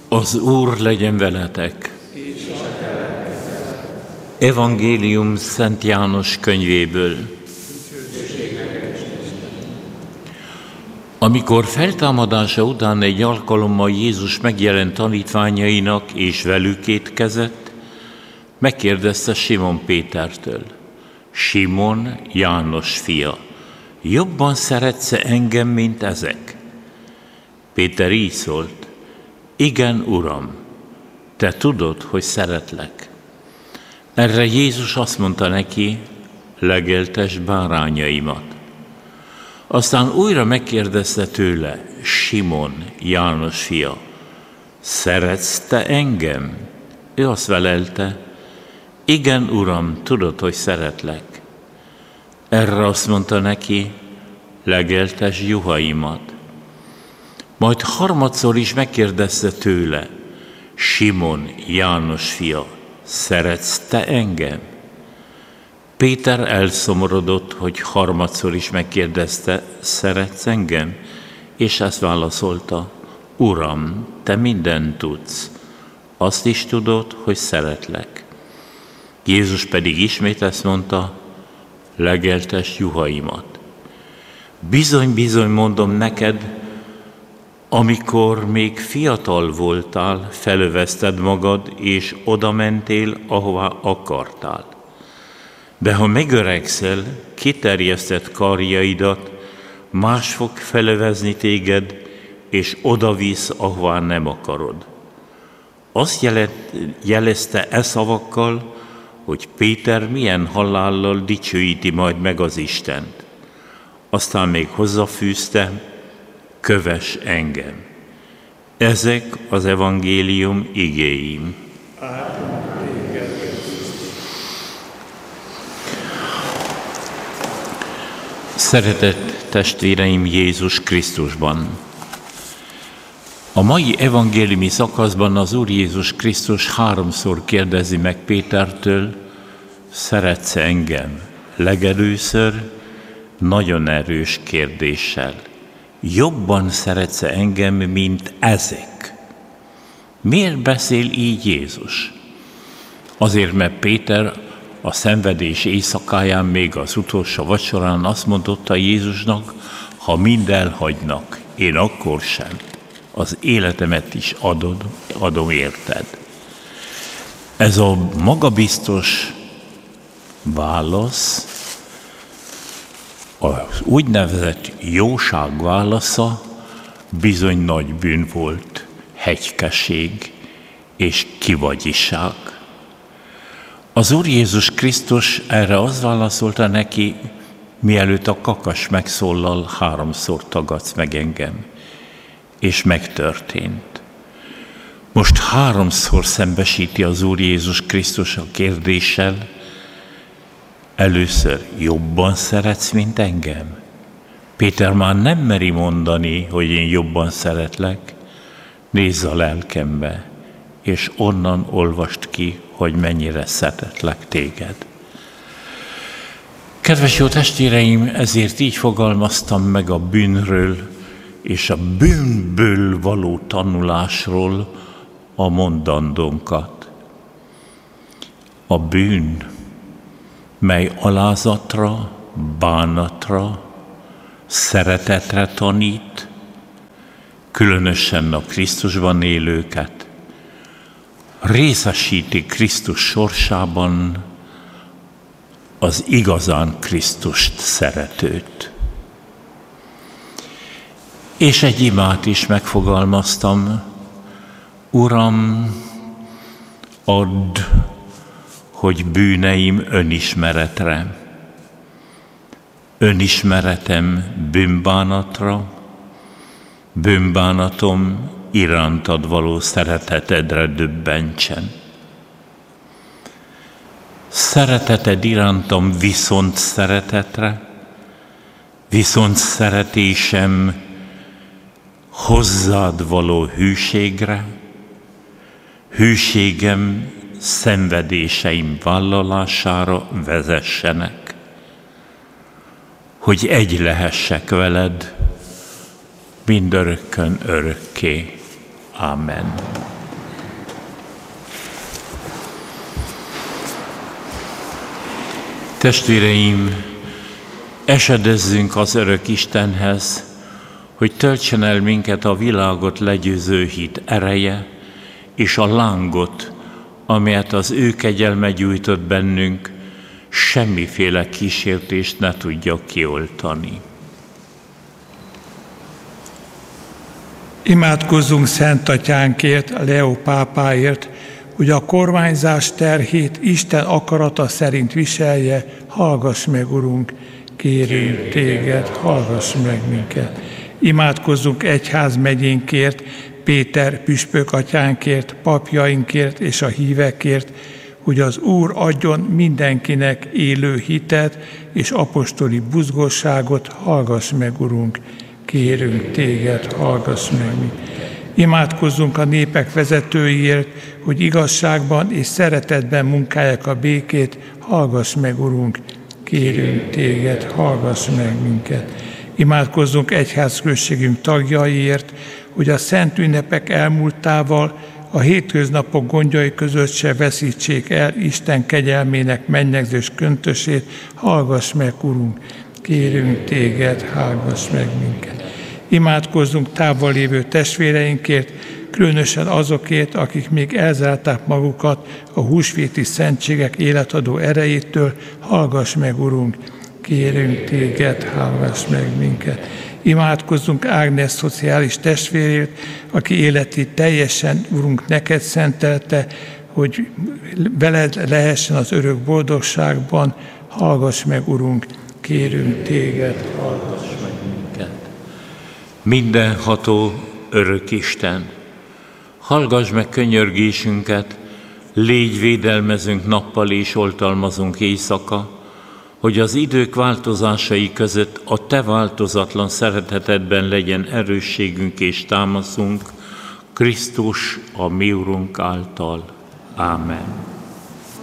Az Úr legyen veletek! Evangélium Szent János könyvéből. Amikor feltámadása után egy alkalommal Jézus megjelent tanítványainak és velük étkezett, megkérdezte Simon Pétertől: Simon, János fia, jobban szeretsz-e engem, mint ezek? Péter így szólt: Igen, Uram, te tudod, hogy szeretlek. Erre Jézus azt mondta neki: legeltesd bárányaimat. Aztán újra megkérdezte tőle: Simon, János fia, szeretsz te engem? Ő azt felelte: Igen, Uram, tudod, hogy szeretlek. Erre azt mondta neki: legeltesd juhaimat. Majd harmadszor is megkérdezte tőle: Simon, János fia, szeretsz te engem? Péter elszomorodott, hogy harmadszor is megkérdezte: szeretsz engem? És ezt válaszolta: Uram, te mindent tudsz, azt is tudod, hogy szeretlek. Jézus pedig ismét ezt mondta: legeltesd juhaimat. Bizony, bizony mondom neked, amikor még fiatal voltál, felövezted magad, és oda mentél, ahová akartál. De ha megöregszel, kiterjesztett karjaidat, más fog felövezni téged, és oda visz, ahová nem akarod. Azt jelezte e szavakkal, hogy Péter milyen halállal dicsőíti majd meg az Istent. Aztán még hozzáfűzte: kövess engem. Ezek az evangélium igéim. Szeretett testvéreim Jézus Krisztusban! A mai evangéliumi szakaszban az Úr Jézus Krisztus háromszor kérdezi meg Pétertől: szeretsz engem? Legelőször nagyon erős kérdéssel: jobban szeretsz engem, mint ezek? Miért beszél így Jézus? Azért, mert Péter a szenvedés éjszakáján, még az utolsó vacsorán azt mondotta Jézusnak: ha mind elhagynak, én akkor sem. Az életemet is adom érted. Ez a magabiztos válasz, az úgynevezett jóság válasza bizony nagy bűn volt, hegykeség és kivagyiság. Az Úr Jézus Krisztus erre azt válaszolta neki: mielőtt a kakas megszólal, háromszor tagadsz meg engem. És megtörtént. Most háromszor szembesíti az Úr Jézus Krisztus a kérdéssel: először jobban szeretsz, mint engem? Péter már nem meri mondani, hogy én jobban szeretlek. Nézz a lelkembe, és onnan olvast ki, hogy mennyire szeretlek téged. Kedves jó testvéreim, ezért így fogalmaztam meg a bűnről és a bűnből való tanulásról a mondandónkat. A bűn, mely alázatra, bánatra, szeretetre tanít, különösen a Krisztusban élőket, részesíti Krisztus sorsában az igazán Krisztust szeretőt. És egy imát is megfogalmaztam: Uram, add, hogy bűneim önismeretre, önismeretem bűnbánatra, bűnbánatom irántad való szeretetedre döbbentsen. Szereteted irántam viszont szeretetre, viszont szeretésem hozzád való hűségre, hűségem szenvedéseim vállalására vezessenek, hogy egy lehessek veled mindörökkön örökké. Amen. Testvéreim, esedezzünk az örök Istenhez, hogy töltsen el minket a világot legyőző hit ereje, és a lángot, amelyet az ő kegyelme gyújtott bennünk, semmiféle kísértést ne tudja kioltani. Imádkozzunk Szent Atyánkért, Leó pápáért, hogy a kormányzás terhét Isten akarata szerint viselje. Hallgass meg, Urunk, kérünk téged, hallgass meg minket. Imádkozzunk egyházmegyénkért, Péter püspök atyánkért, papjainkért és a hívekért, hogy az Úr adjon mindenkinek élő hitet és apostoli buzgosságot. Hallgass meg, Urunk, kérünk téged, hallgass meg minket. Imádkozzunk a népek vezetőiért, hogy igazságban és szeretetben munkálják a békét. Hallgass meg, Urunk, kérünk téged, hallgass meg minket. Imádkozzunk egyházközségünk tagjaiért, hogy a szent ünnepek elmúltával a hétköznapok gondjai között se veszítsék el Isten kegyelmének mennyegzős köntösét. Hallgass meg, Urunk, kérünk téged, hallgass meg minket. Imádkozzunk távol lévő testvéreinkért, különösen azokért, akik még elzárták magukat a húsvéti szentségek életadó erejétől. Hallgass meg, Urunk, kérünk téged, hallgass meg minket. Imádkozzunk Ágnes szociális testvérért, aki életét teljesen, Urunk, neked szentelte, hogy veled lehessen az örök boldogságban. Hallgass meg, Urunk, kérünk téged, hallgass meg minket. Mindenható örök Isten, hallgass meg könyörgésünket, légy védelmezünk nappal és oltalmazunk éjszaka, hogy az idők változásai között a te változatlan szeretetedben legyen erősségünk és támaszunk, Krisztus a mi Urunk által. Ámen.